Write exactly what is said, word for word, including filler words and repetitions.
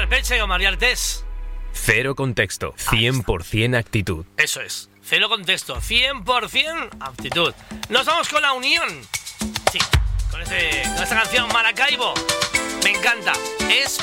Arpeche o María Artés. Cero contexto, cien por ciento actitud. Eso es, cero contexto, cien por ciento actitud. Nos vamos con La Unión. Sí, con, ese, con esta canción Maracaibo. Me encanta. Es